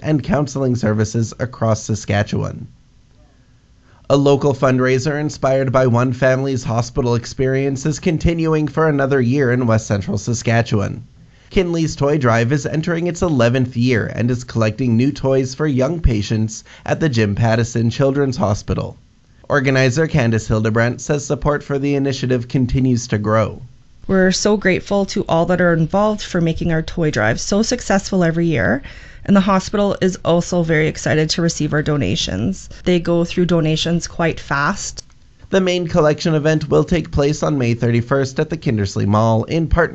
and counseling services across Saskatchewan. A local fundraiser inspired by one family's hospital experience is continuing for another year in West Central Saskatchewan. Kinley's Toy Drive is entering its 11th year and is collecting new toys for young patients at the Jim Pattison Children's Hospital. Organizer Candice Hildebrandt says support for the initiative continues to grow. We're so grateful to all that are involved for making our toy drive so successful every year, and the hospital is also very excited to receive our donations. They go through donations quite fast. The main collection event will take place on May 31st at the Kindersley Mall in partnership